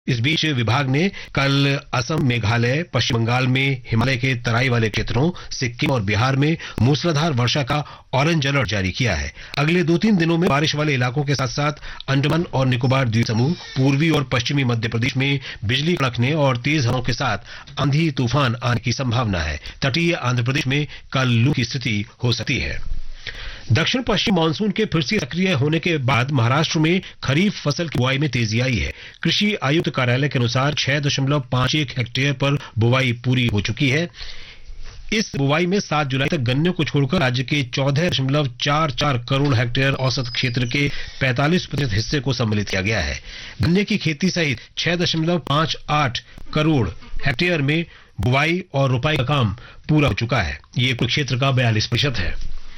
इस बीच विभाग ने कल असम, मेघालय, पश्चिम बंगाल में हिमालय के तराई वाले क्षेत्रों, सिक्किम और बिहार में मूसलाधार वर्षा का ऑरेंज अलर्ट जारी किया है। अगले 2-3 दिनों में बारिश वाले इलाकों के साथ साथ अंडमान और निकोबार द्वीप समूह, पूर्वी और पश्चिमी मध्य प्रदेश में बिजली कड़कने और तेज हवाओं के साथ आंधी तूफान आने की संभावना है। तटीय आंध्र प्रदेश में कल लू की स्थिति हो सकती है। दक्षिण पश्चिम मानसून के फिर से सक्रिय होने के बाद महाराष्ट्र में खरीफ फसल की बुआई में तेजी आई है। कृषि आयुक्त कार्यालय के अनुसार 6.51 हेक्टेयर पर बुआई पूरी हो चुकी है। इस बुआई में 7 जुलाई तक गन्ने को छोड़कर राज्य के 14.44 करोड़ हेक्टेयर औसत क्षेत्र के 45% हिस्से को सम्मिलित किया गया है। गन्ने की खेती सहित 6.58 करोड़ हेक्टेयर में बुआई और रोपाई का काम पूरा हो चुका है। ये कुल क्षेत्र का 42% है।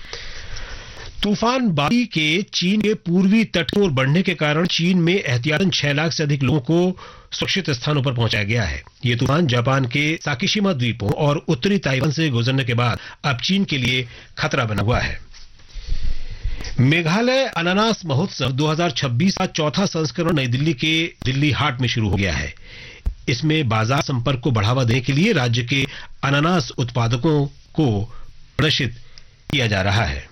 तूफान बाई के चीन के पूर्वी तट की ओर बढ़ने के कारण चीन में एहतियातन 6 लाख से अधिक लोगों को सुरक्षित स्थानों पर पहुंचाया गया है। ये तूफान जापान के साकिशिमा द्वीपों और उत्तरी ताइवान से गुजरने के बाद अब चीन के लिए खतरा बना हुआ है। मेघालय अनानास महोत्सव 2026 का चौथा संस्करण नई दिल्ली के दिल्ली हाट में शुरू हो गया है। इसमें बाजार संपर्क को बढ़ावा देने के लिए राज्य के अनानास उत्पादकों को प्रदर्शित किया जा रहा है।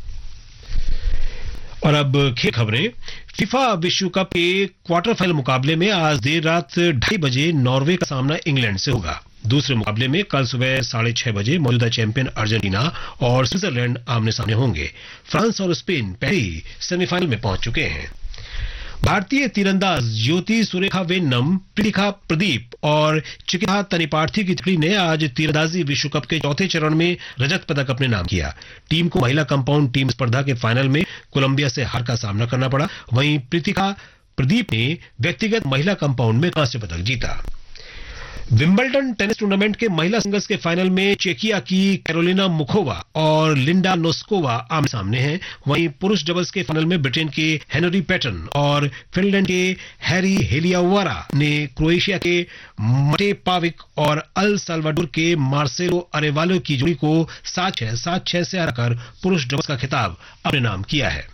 और अब खेल खबरें। फीफा विश्व कप के क्वार्टर फाइनल मुकाबले में आज देर रात 2:30 बजे नॉर्वे का सामना इंग्लैंड से होगा। दूसरे मुकाबले में कल सुबह 6:30 बजे मौजूदा चैंपियन अर्जेंटीना और स्विट्जरलैंड आमने सामने होंगे। फ्रांस और स्पेन पहले ही सेमीफाइनल में पहुंच चुके हैं। भारतीय तीरंदाज ज्योति सुरेखा वेन्नम, प्रीतिका प्रदीप और चिकिता तनिपार्थी की टुकड़ी ने आज तीरंदाजी विश्व कप के चौथे चरण में रजत पदक अपने नाम किया। टीम को महिला कंपाउंड टीम स्पर्धा के फाइनल में कोलंबिया से हार का सामना करना पड़ा। वहीं प्रीतिका प्रदीप ने व्यक्तिगत महिला कंपाउंड में कांस्य पदक जीता। विंबलडन टेनिस टूर्नामेंट के महिला सिंगल्स के फाइनल में चेकिया की कैरोलिना मुखोवा और लिंडा नोस्कोवा आमने सामने हैं। वहीं पुरुष डबल्स के फाइनल में ब्रिटेन के हेनरी पैटन और फिनलैंड के हैरी हेलियावारा ने क्रोएशिया के मटे पाविक और अल साल्वाडोर के मार्सेलो अरेवालो की जोड़ी को 7-6, 7-6 से हराकर पुरुष डबल्स का खिताब अपने नाम किया है।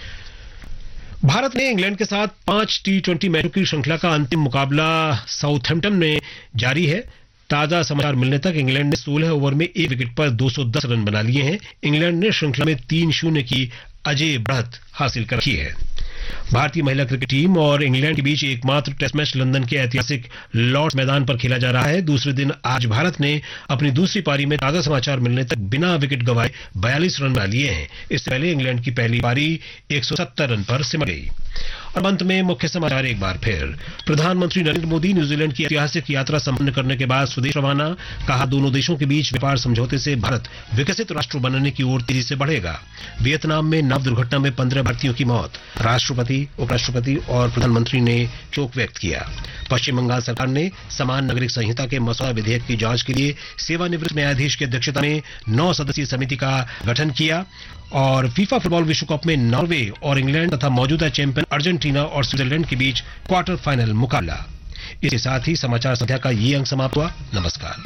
भारत ने इंग्लैंड के साथ 5 T20 मैचों की श्रृंखला का अंतिम मुकाबला साउथहैम्पटन में जारी है। ताजा समाचार मिलने तक इंग्लैंड ने 16 ओवर में 1 विकेट पर 210 रन बना लिए हैं। इंग्लैंड ने श्रृंखला में 3-0 की अजय बढ़त हासिल कर रखी है। भारतीय महिला क्रिकेट टीम और इंग्लैंड के बीच एकमात्र टेस्ट मैच लंदन के ऐतिहासिक लॉर्ड्स मैदान पर खेला जा रहा है। दूसरे दिन आज भारत ने अपनी दूसरी पारी में ताजा समाचार मिलने तक बिना विकेट गंवाए 42 रन बना लिए हैं। इससे पहले इंग्लैंड की पहली पारी 170 रन पर सिमट गई। और अंत में मुख्य समाचार एक बार फिर। प्रधानमंत्री नरेंद्र मोदी न्यूजीलैंड की ऐतिहासिक यात्रा संपन्न करने के बाद स्वदेश रवाना। कहा, दोनों देशों के बीच व्यापार समझौते से भारत विकसित राष्ट्र बनने की ओर तेजी से बढ़ेगा। वियतनाम में नाव दुर्घटना में 15 भारतीयों की मौत। राष्ट्रपति, उपराष्ट्रपति और प्रधानमंत्री ने शोक व्यक्त किया। पश्चिम बंगाल सरकार ने समान नागरिक संहिता के मसौदा विधेयक की जांच के लिए सेवानिवृत्त न्यायाधीश की अध्यक्षता में 9 सदस्यीय समिति का गठन किया। और फीफा फुटबॉल विश्व कप में नॉर्वे और इंग्लैंड तथा मौजूदा चैंपियन अर्जेंटीना और स्विट्जरलैंड के बीच क्वार्टर फाइनल मुकाबला। इसके साथ ही समाचार संध्या का ये अंक समाप्त हुआ। नमस्कार।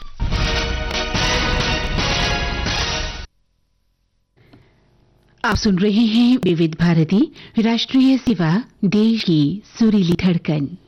आप सुन रहे हैं विविध भारती राष्ट्रीय सेवा, देश की सुरीली धड़कन।